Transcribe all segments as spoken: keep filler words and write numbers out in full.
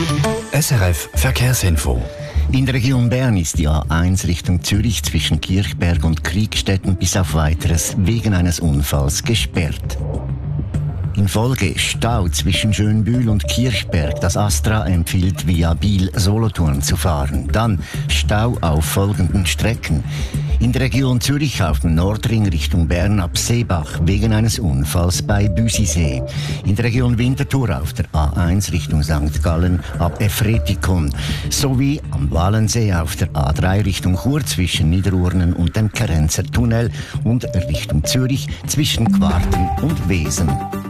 S R F Verkehrsinfo. In der Region Bern ist die A eins Richtung Zürich zwischen Kirchberg und Kriegstetten bis auf Weiteres wegen eines Unfalls gesperrt. In Folge Stau zwischen Schönbühl und Kirchberg. Das Astra empfiehlt via Biel-Solothurn zu fahren. Dann Stau auf folgenden Strecken. In der Region Zürich auf dem Nordring Richtung Bern ab Seebach wegen eines Unfalls bei Büsisee. In der Region Winterthur auf der A eins Richtung Sankt Gallen ab Efretikon. Sowie am Walensee auf der A drei Richtung Chur zwischen Niederurnen und dem Kerenzer Tunnel und Richtung Zürich zwischen Quarten und Wesen.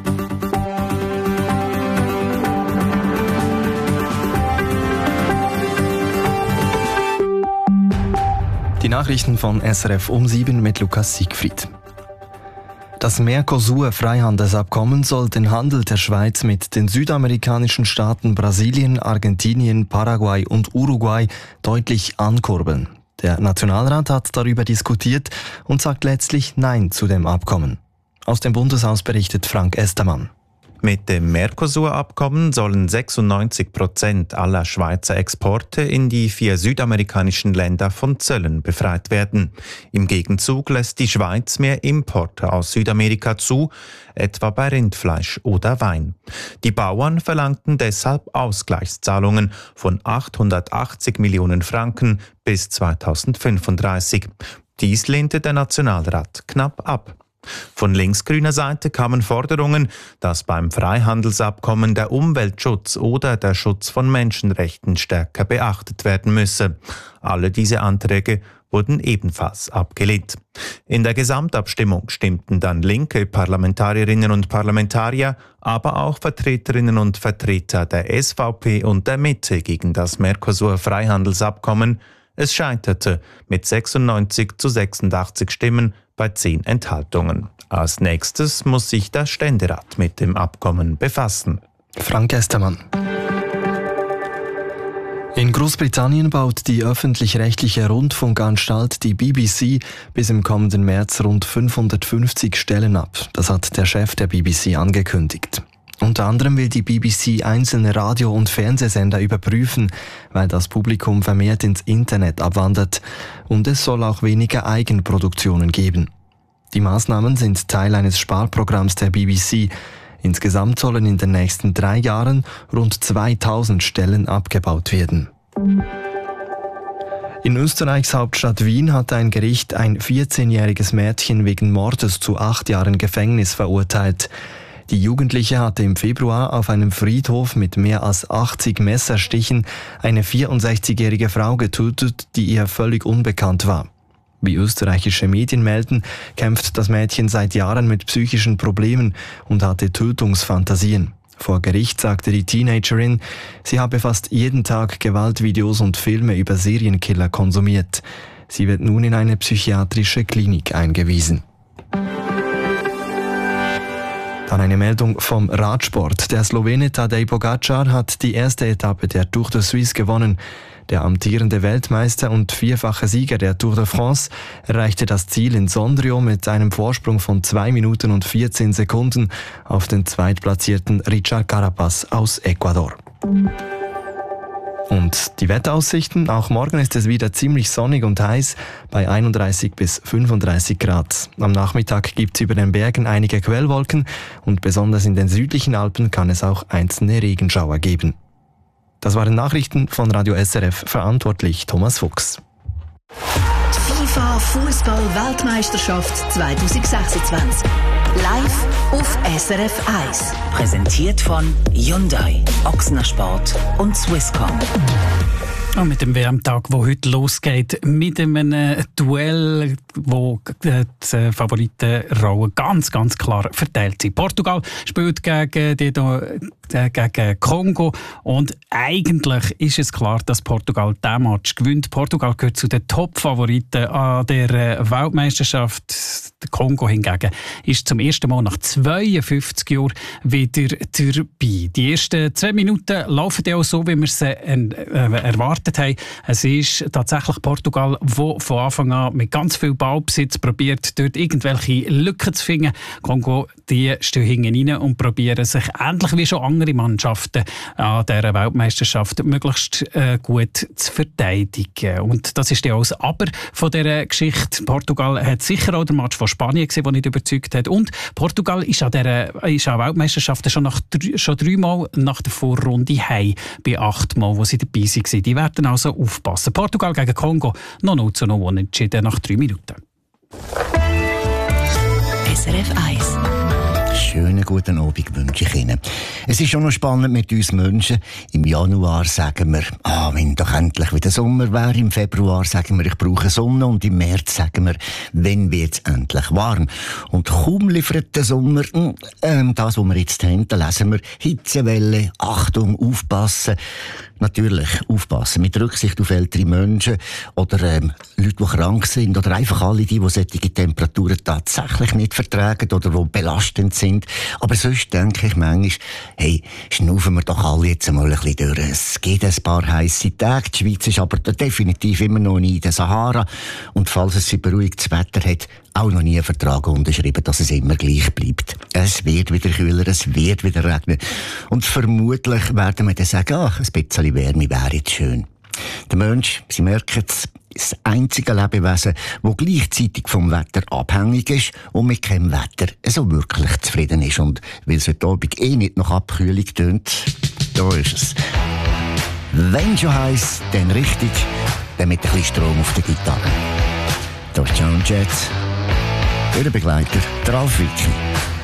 Die Nachrichten von S R F um sieben mit Lukas Siegfried. Das Mercosur-Freihandelsabkommen soll den Handel der Schweiz mit den südamerikanischen Staaten Brasilien, Argentinien, Paraguay und Uruguay deutlich ankurbeln. Der Nationalrat hat darüber diskutiert und sagt letztlich Nein zu dem Abkommen. Aus dem Bundeshaus berichtet Frank Estermann. Mit dem Mercosur-Abkommen sollen sechsundneunzig Prozent aller Schweizer Exporte in die vier südamerikanischen Länder von Zöllen befreit werden. Im Gegenzug lässt die Schweiz mehr Importe aus Südamerika zu, etwa bei Rindfleisch oder Wein. Die Bauern verlangten deshalb Ausgleichszahlungen von achthundertachtzig Millionen Franken bis zweitausendfünfunddreißig. Dies lehnte der Nationalrat knapp ab. Von linksgrüner Seite kamen Forderungen, dass beim Freihandelsabkommen der Umweltschutz oder der Schutz von Menschenrechten stärker beachtet werden müsse. Alle diese Anträge wurden ebenfalls abgelehnt. In der Gesamtabstimmung stimmten dann linke Parlamentarierinnen und Parlamentarier, aber auch Vertreterinnen und Vertreter der S V P und der Mitte gegen das Mercosur-Freihandelsabkommen. Es scheiterte mit sechsundneunzig zu sechsundachtzig Stimmen bei zehn Enthaltungen. Als nächstes muss sich der Ständerat mit dem Abkommen befassen. Frank Estermann. In Großbritannien baut die öffentlich-rechtliche Rundfunkanstalt, die B B C, bis im kommenden März rund fünfhundertfünfzig Stellen ab. Das hat der Chef der B B C angekündigt. Unter anderem will die B B C einzelne Radio- und Fernsehsender überprüfen, weil das Publikum vermehrt ins Internet abwandert. Und es soll auch weniger Eigenproduktionen geben. Die Maßnahmen sind Teil eines Sparprogramms der B B C. Insgesamt sollen in den nächsten drei Jahren rund zweitausend Stellen abgebaut werden. In Österreichs Hauptstadt Wien hat ein Gericht ein vierzehnjähriges Mädchen wegen Mordes zu acht Jahren Gefängnis verurteilt. Die Jugendliche hatte im Februar auf einem Friedhof mit mehr als achtzig Messerstichen eine vierundsechzigjährige Frau getötet, die ihr völlig unbekannt war. Wie österreichische Medien melden, kämpft das Mädchen seit Jahren mit psychischen Problemen und hatte Tötungsfantasien. Vor Gericht sagte die Teenagerin, sie habe fast jeden Tag Gewaltvideos und Filme über Serienkiller konsumiert. Sie wird nun in eine psychiatrische Klinik eingewiesen. Dann eine Meldung vom Radsport. Der Slowene Tadej Pogačar hat die erste Etappe der Tour de Suisse gewonnen. Der amtierende Weltmeister und vierfache Sieger der Tour de France erreichte das Ziel in Sondrio mit einem Vorsprung von zwei Minuten und vierzehn Sekunden auf den zweitplatzierten Richard Carapaz aus Ecuador. Und die Wetteraussichten, auch morgen ist es wieder ziemlich sonnig und heiß bei einunddreißig bis fünfunddreißig Grad. Am Nachmittag gibt es über den Bergen einige Quellwolken und besonders in den südlichen Alpen kann es auch einzelne Regenschauer geben. Das waren Nachrichten von Radio S R F, verantwortlich Thomas Fuchs. FIFA Fußball-Weltmeisterschaft zwanzig sechsundzwanzig. Live auf S R F eins. Präsentiert von Hyundai, Ochsner Sport und Swisscom. Und mit dem W M-Tag, der heute losgeht, mit einem Duell, wo die Favoritenrollen ganz, ganz klar verteilt sind. Portugal spielt gegen, die, äh, gegen Kongo und eigentlich ist es klar, dass Portugal diesen Match gewinnt. Portugal gehört zu den Top-Favoriten an der Weltmeisterschaft. Der Kongo hingegen ist zum ersten Mal nach zweiundfünfzig Jahren wieder dabei. Die ersten zwei Minuten laufen ja auch so, wie wir sie äh, erwarten haben. Es ist tatsächlich Portugal, das von Anfang an mit ganz viel Ballbesitz probiert, dort irgendwelche Lücken zu finden. Kongo, die stehen hinten rein und probieren sich ähnlich wie schon kleinere Mannschaften an dieser Weltmeisterschaft möglichst äh, gut zu verteidigen. Und das ist ja auch das Aber von dieser Geschichte. Portugal hat sicher auch den Match von Spanien gesehen, der nicht überzeugt hat. Und Portugal ist an dieser ist an Weltmeisterschaften schon, nach, schon dreimal nach der Vorrunde heim, bei achtmal, wo sie dabei waren. Die werden also aufpassen. Portugal gegen Kongo noch null zu null unentschieden nach drei Minuten. S R F eins. Schönen guten Abend wünsche ich Ihnen. Es ist schon noch spannend mit uns Menschen. Im Januar sagen wir, ah, wenn doch endlich wieder Sommer wäre. Im Februar sagen wir, ich brauche Sonne. Und im März sagen wir, wenn wird es endlich warm. Und kaum liefert der Sommer, äh, das, was wir jetzt haben, da lesen wir Hitzewelle, Achtung, aufpassen. Natürlich, aufpassen. Mit Rücksicht auf ältere Menschen oder ähm, Leute, die krank sind oder einfach alle die, die solche Temperaturen tatsächlich nicht vertragen oder die belastend sind. Aber sonst denke ich manchmal, hey, schnaufen wir doch alle jetzt einmal ein bisschen durch. Es gibt ein paar heisse Tage. Die Schweiz ist aber definitiv immer noch nie in der Sahara. Und falls es sie beruhigtes Wetter hat, auch noch nie einen Vertrag unterschrieben, dass es immer gleich bleibt. Es wird wieder kühler, es wird wieder regnen. Und vermutlich werden wir dann sagen, ach, ein bisschen Wärme wäre jetzt schön. Der Mensch, Sie merken es, ist das einzige Lebewesen, das gleichzeitig vom Wetter abhängig ist und mit keinem Wetter so wirklich zufrieden ist. Und weil es heute Abend eh nicht nach Abkühlung tönt, da ist es. Wenn schon heiß, dann richtig, dann mit ein bisschen Strom auf der Gitarre. Da ist John Jett, Ihr Begleiter, der Ralf Wicki.